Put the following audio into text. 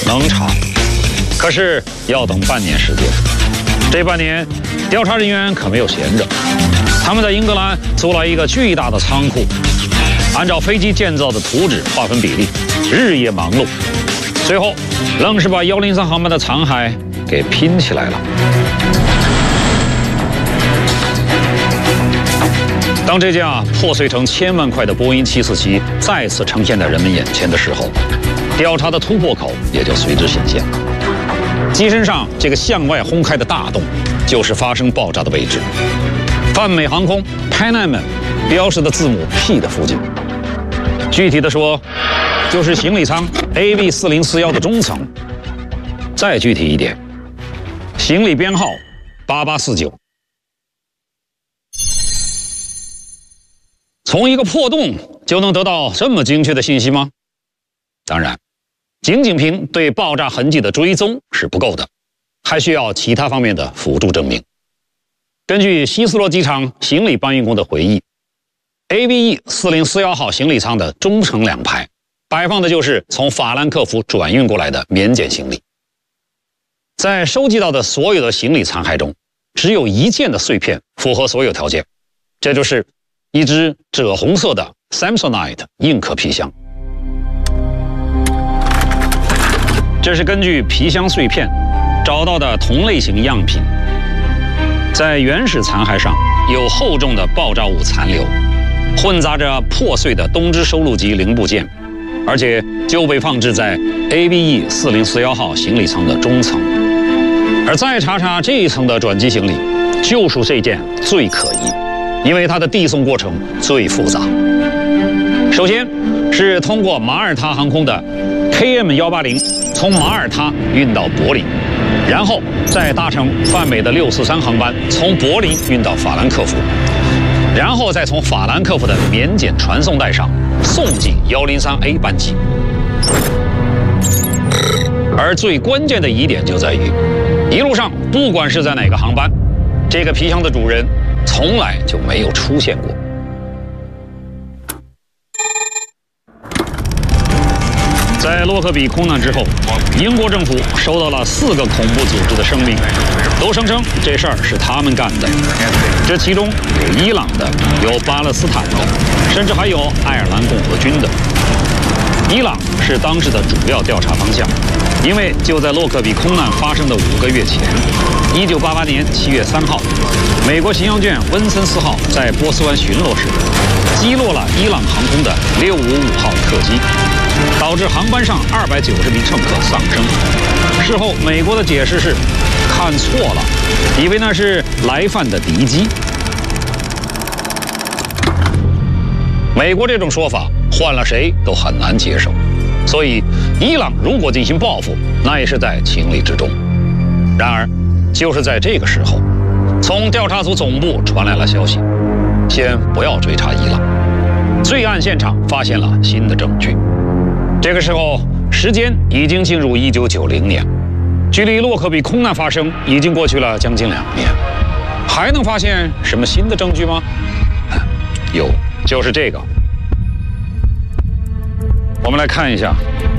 能查，可是要等半年时间。这半年，调查人员可没有闲着，他们在英格兰租了一个巨大的仓库，按照飞机建造的图纸划分比例，日夜忙碌，最后愣是把103航班的残骸给拼起来了。当这架破碎成千万块的波音747再次呈现在人们眼前的时候，调查的突破口也就随之显现。机身上这个向外轰开的大洞，就是发生爆炸的位置。泛美航空 Pan Am 标示的字母 P 的附近。具体的说，就是行李舱 AV4041的中层。再具体一点，行李编号8849。从一个破洞就能得到这么精确的信息吗？当然，仅凭对爆炸痕迹的追踪是不够的，还需要其他方面的辅助证明。根据希斯罗机场行李搬运工的回忆， AVE4041号行李舱的中层2排摆放的就是从法兰克福转运过来的免检行李。在收集到的所有的行李残骸中，只有1件的碎片符合所有条件，这就是一只赭红色的 Samsonite 硬壳皮箱。这是根据皮箱碎片找到的同类型样品。在原始残骸上有厚重的爆炸物残留，混杂着破碎的东芝收录机零部件，而且就被放置在 AVE4041号行李舱的中层。而再查查这一层的转机行李，就属这件最可疑，因为它的递送过程最复杂。首先是通过马耳他航空的 KM180从马耳他运到柏林，然后再搭乘泛美的643航班从柏林运到法兰克福，然后再从法兰克福的免检传送带上送进103A 班机。而最关键的疑点就在于，一路上不管是在哪个航班，这个皮箱的主人从来就没有出现过。在洛克比空难之后，英国政府收到了4个恐怖组织的声明，都声称这事儿是他们干的。这其中有伊朗的，有巴勒斯坦的，甚至还有爱尔兰共和军的。伊朗是当时的主要调查方向，因为就在洛克比空难发生的5个月前，1988年7月3号，美国巡洋舰温森斯号在波斯湾巡逻时，击落了伊朗航空的655号客机，导致航班上290名乘客丧生。事后，美国的解释是看错了，以为那是来犯的敌机。美国这种说法换了谁都很难接受，所以伊朗如果进行报复，那也是在情理之中。然而，就是在这个时候，从调查组总部传来了消息，先不要追查伊朗，罪案现场发现了新的证据。这个时候，时间已经进入1990年，距离洛克比空难发生已经过去了将近2年，还能发现什么新的证据吗？有，就是这个。我们来看一下